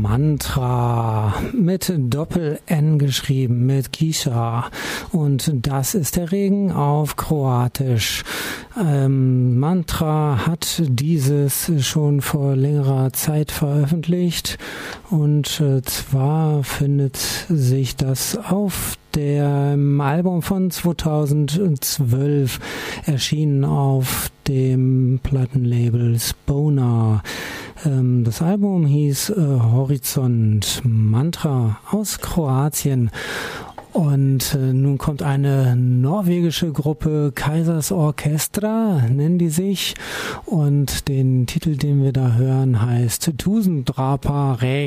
Mantra mit Doppel-N geschrieben, mit Kisha. Und das ist der Regen auf Kroatisch. Mantra hat dieses schon vor längerer Zeit veröffentlicht. Und zwar findet sich das auf dem Album von 2012, erschienen auf dem Plattenlabel Spona. Das Album hieß Horizont, Mantra aus Kroatien. Und nun kommt eine norwegische Gruppe, Kaisers Orchestra nennen die sich. Und den Titel, den wir da hören, heißt Tusendraper Regen.